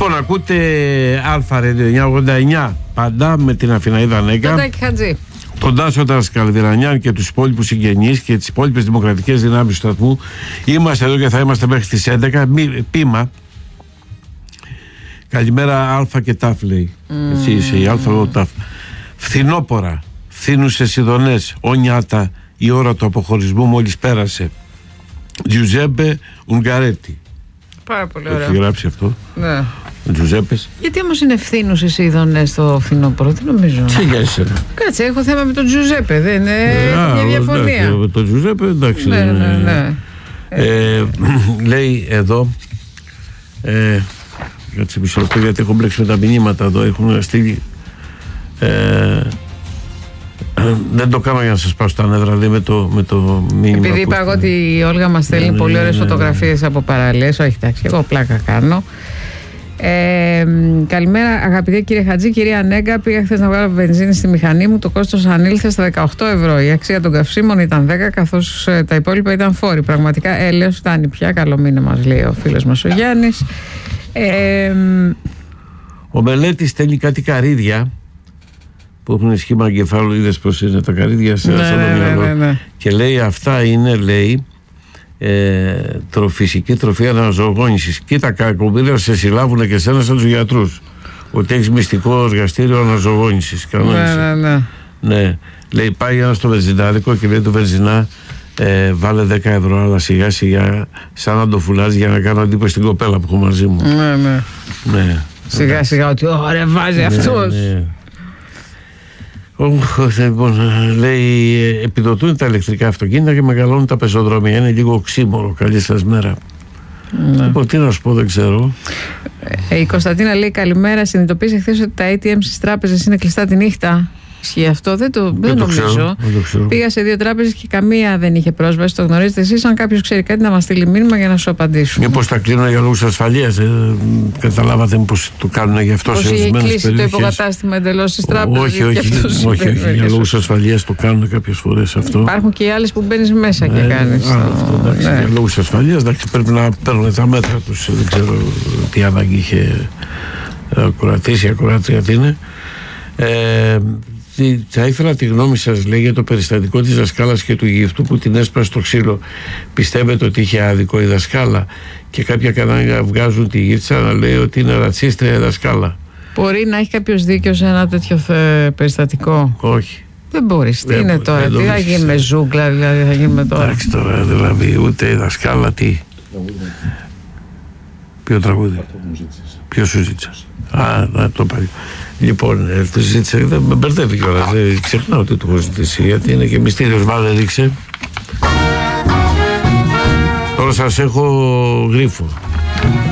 Λοιπόν, ακούτε Αλφα Radio 989 πάντα με την Αθηναίδα Νέγκα, τον Τάκη Χατζή, τον Τάσο Ταρασκαλβιρανιάν και τους υπόλοιπους συγγενείς και τις υπόλοιπες δημοκρατικές δυνάμεις του σταθμού. Είμαστε εδώ και θα είμαστε μέχρι τις 11. Πείμα. Καλημέρα Αλφα και Ταφ, λέει. Εσύ είσαι η Αλφα, εγώ Ταφ. Φθινόπορα, φθήνουσες ειδονές, όνιάτα, η ώρα του αποχωρισμού μόλις πέρασε. Τζουζέμπε Ουγγαρέτη. Πάρα πολύ ωραία. Έχει γράψει αυτό. Ναι. Τζουζέπες. Γιατί όμως είναι ευθύνουσες οι ειδονές στο φθινόπωρο, τι νομίζω. Τι για εσένα. Κάτσε, έχω θέμα με τον Τζουζέπε, δεν είναι μια διαφωνία. Με τον Τζουζέπε, εντάξει. Ναι. Λέει εδώ, κάτσε μισό λεπτό γιατί έχω μπλέξει με τα μηνύματα εδώ, έχουν στείλει. Δεν το κάνω για να σας πάω στα νεύρα, δηλαδή με το μήνυμα. Επειδή είπα εγώ ότι η Όλγα μας στέλνει πολύ ωραίες φωτογραφίες από παραλίες. Όχι, εντάξει, εγώ πλάκα κάνω. Καλημέρα αγαπητέ κύριε Χατζή, κυρία Νέγκα. Πήγα χθες να βγάλω βενζίνη στη μηχανή μου. Το κόστος ανήλθε στα 18 ευρώ. Η αξία των καυσίμων ήταν 10, καθώς τα υπόλοιπα ήταν φόροι. Πραγματικά έλεος φτάνει πια. Καλό μήνα μας λέει ο φίλος μας ο Γιάννης. Ο Μελέτης στέλνει κάτι καρύδια που έχουν σχήμα εγκεφάλου. Είδες πως είναι τα καρύδια σε ένα μυαλό. Και λέει αυτά είναι, λέει, φυσική τροφή αναζωογόνησης. Κοίτα, κακομοίρα σε συλλάβουν και εσένα σαν τους γιατρούς ότι έχεις μυστικό εργαστήριο αναζωογόνησης. Ναι. Λέει πάει ένα στο βενζινάδικο και λέει το βενζινά βάλε 10 ευρώ, αλλά σιγά σιγά σαν να το φουλάζει για να κάνω εντύπωση στην κοπέλα που έχω μαζί μου. Ναι. Σιγά σιγά ότι ωραία βάζει αυτός. Λοιπόν, λέει επιδοτούν τα ηλεκτρικά αυτοκίνητα και μεγαλώνουν τα πεζοδρόμια. Είναι λίγο οξύμορο. Καλή σας μέρα. Λοιπόν, τι να σου πω, δεν ξέρω. Η Κωνσταντίνα λέει καλημέρα. Συνειδητοποίησε χθες ότι τα ATM στις τράπεζες είναι κλειστά τη νύχτα. Ισχύει αυτό, δεν νομίζω. Πήγα σε 2 τράπεζες και καμία δεν είχε πρόσβαση. Το γνωρίζετε εσείς. Αν κάποιος ξέρει κάτι, να μας στείλει μήνυμα για να σου απαντήσουμε. Μήπως τα κλείνουν για λόγους ασφαλείας. Καταλάβατε πως το κάνουν γι' αυτό σε ορισμένες περιοχές. Κλείσει το υποκατάστημα εντελώς στις τράπεζες. Όχι, για λόγους ασφαλείας το κάνουν κάποιες φορές αυτό. Υπάρχουν και οι άλλες που μπαίνεις μέσα και κάνεις. Για λόγους ασφαλείας πρέπει να παίρνουν τα μέτρα τους. Δεν ξέρω τι ανάγκη είχε ακροατής ή ακροάτρια τι είναι. Θα ήθελα τη γνώμη σας, λέει, για το περιστατικό της δασκάλας και του γύφτου που την έσπασε στο ξύλο. Πιστεύετε ότι είχε άδικο η δασκάλα? Και κάποια κανάλια βγάζουν τη γύφτσα να λέει ότι είναι ρατσίστρια η δασκάλα. Μπορεί να έχει κάποιος δίκιο σε ένα τέτοιο περιστατικό? Όχι. Δεν μπορείς. Τι είναι τώρα, τι θα γίνει με ζούγκλα, δηλαδή θα γίνει με τώρα? Εντάξει τώρα, δηλαδή ούτε η δασκάλα τι. Ποιο τραγούδι? Ποιο σου ζήτησε? Να το πάρει. Λοιπόν, το ζήτησε, με μπερδεύει κιόλας. Ξεχνάω ότι του έχω ζητήσει, γιατί είναι και μυστήριος. Βάλε, ρίξε. Τώρα σας έχω γρίφο.